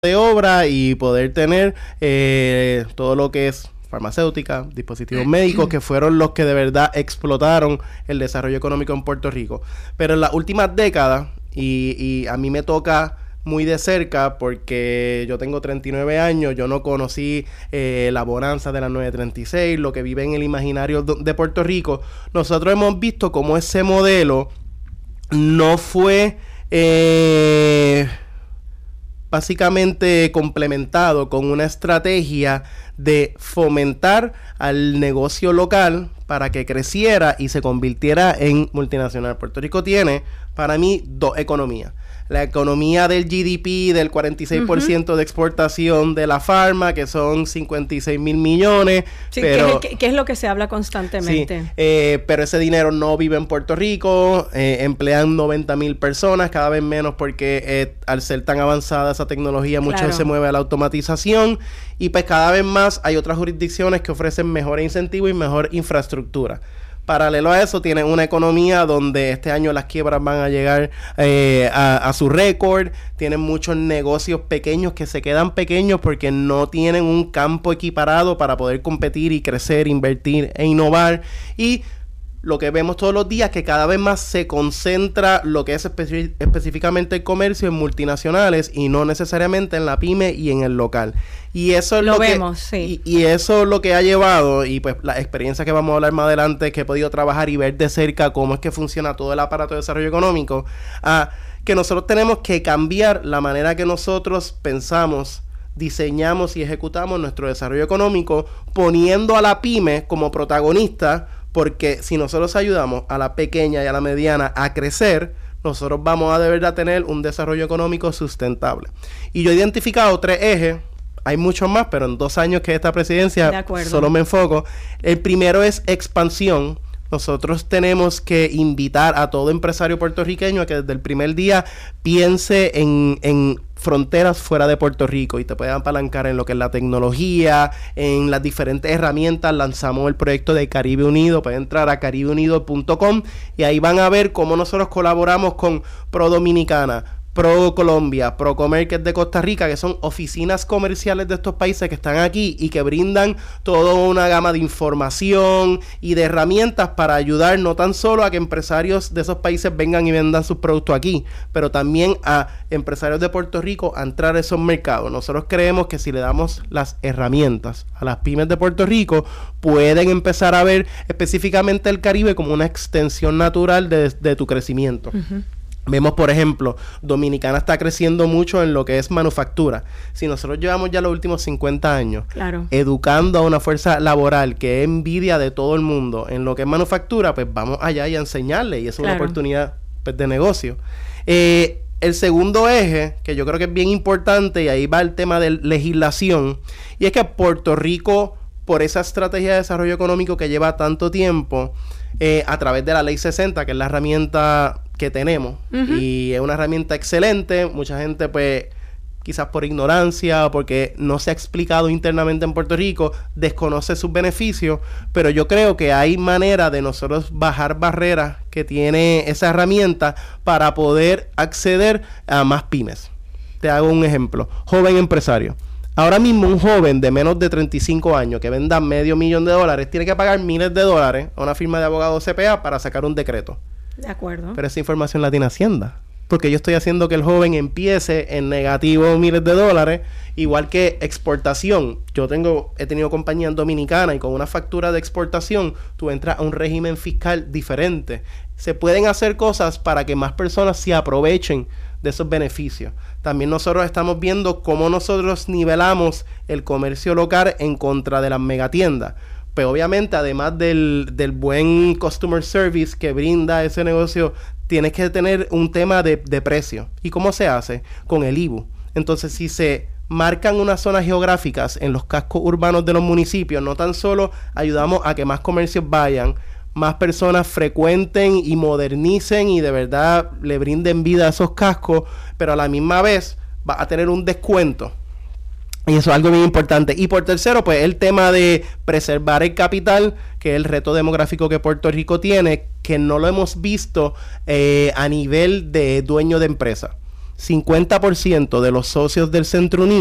de obra y poder tener todo lo que es farmacéutica, dispositivos médicos, que fueron los que de verdad explotaron el desarrollo económico en Puerto Rico. Pero en las últimas décadas, y a mí me toca muy de cerca porque yo tengo 39 años, yo no conocí la bonanza de la 936, lo que vive en el imaginario de Puerto Rico. Nosotros hemos visto cómo ese modelo no fue básicamente complementado con una estrategia de fomentar al negocio local para que creciera y se convirtiera en multinacional. Puerto Rico tiene, para mí, dos economías. La economía del GDP del 46% de exportación de la farma, que son 56,000 millones. Sí, pero, que es lo que se habla constantemente. Sí, pero ese dinero no vive en Puerto Rico, emplean 90,000 personas, cada vez menos porque al ser tan avanzada esa tecnología, mucho se mueve a la automatización. Y pues cada vez más hay otras jurisdicciones que ofrecen mejores incentivos y mejor infraestructura. Paralelo a eso, tienen una economía donde este año las quiebras van a llegar a su récord. Tienen muchos negocios pequeños que se quedan pequeños porque no tienen un campo equiparado para poder competir y crecer, invertir e innovar. Y lo que vemos todos los días, que cada vez más se concentra lo que es específicamente el comercio en multinacionales y no necesariamente en la pyme y en el local. Y eso es lo que vemos, sí. Y eso es lo que ha llevado, y pues la experiencia que vamos a hablar más adelante, que he podido trabajar y ver de cerca cómo es que funciona todo el aparato de desarrollo económico, a que nosotros tenemos que cambiar la manera que nosotros pensamos, diseñamos y ejecutamos nuestro desarrollo económico, poniendo a la pyme como protagonista. Porque si nosotros ayudamos a la pequeña y a la mediana a crecer, nosotros vamos a de verdad tener un desarrollo económico sustentable. Y yo he identificado 3 ejes, hay muchos más, pero en 2 años que esta presidencia solo me enfoco. El primero es expansión. Nosotros tenemos que invitar a todo empresario puertorriqueño a que desde el primer día piense en fronteras fuera de Puerto Rico y te puedan apalancar en lo que es la tecnología, en las diferentes herramientas. Lanzamos el proyecto de Caribe Unido, pueden entrar a caribeunido.com y ahí van a ver cómo nosotros colaboramos con Pro Dominicana, Pro Colombia, Pro Comer, que es de Costa Rica, que son oficinas comerciales de estos países que están aquí y que brindan toda una gama de información y de herramientas para ayudar no tan solo a que empresarios de esos países vengan y vendan sus productos aquí, pero también a empresarios de Puerto Rico a entrar a esos mercados. Nosotros creemos que si le damos las herramientas a las pymes de Puerto Rico, pueden empezar a ver específicamente el Caribe como una extensión natural de tu crecimiento. Vemos, por ejemplo, Dominicana está creciendo mucho en lo que es manufactura. Si nosotros llevamos ya los últimos 50 años educando a una fuerza laboral que es envidia de todo el mundo en lo que es manufactura, pues vamos allá y a enseñarle, y eso es una oportunidad pues, de negocio. El segundo eje, que yo creo que es bien importante, y ahí va el tema de legislación, y es que Puerto Rico, por esa estrategia de desarrollo económico que lleva tanto tiempo, a través de la Ley 60, que es la herramienta que tenemos, y es una herramienta excelente. Mucha gente, pues, quizás por ignorancia o porque no se ha explicado internamente en Puerto Rico, desconoce sus beneficios, pero yo creo que hay manera de nosotros bajar barreras que tiene esa herramienta para poder acceder a más pymes. Te hago un ejemplo. Joven empresario. Ahora mismo un joven de menos de 35 años que venda $500,000 tiene que pagar miles de dólares a una firma de abogados CPA para sacar un decreto. De acuerdo. Pero esa información la tiene Hacienda. Porque yo estoy haciendo que el joven empiece en negativo miles de dólares, igual que exportación. He tenido compañía en Dominicana y con una factura de exportación tú entras a un régimen fiscal diferente. Se pueden hacer cosas para que más personas se aprovechen de esos beneficios. También nosotros estamos viendo cómo nosotros nivelamos el comercio local en contra de las megatiendas. Pues obviamente, además del buen customer service que brinda ese negocio, tienes que tener un tema de precio. ¿Y cómo se hace? Con el IBU. Entonces, si se marcan unas zonas geográficas en los cascos urbanos de los municipios, no tan solo ayudamos a que más comercios vayan, más personas frecuenten y modernicen y de verdad le brinden vida a esos cascos, pero a la misma vez va a tener un descuento. Y eso es algo bien importante. Y por tercero, pues el tema de preservar el capital, que es el reto demográfico que Puerto Rico tiene, que no lo hemos visto a nivel de dueño de empresa. 50% de los socios del Centro Unido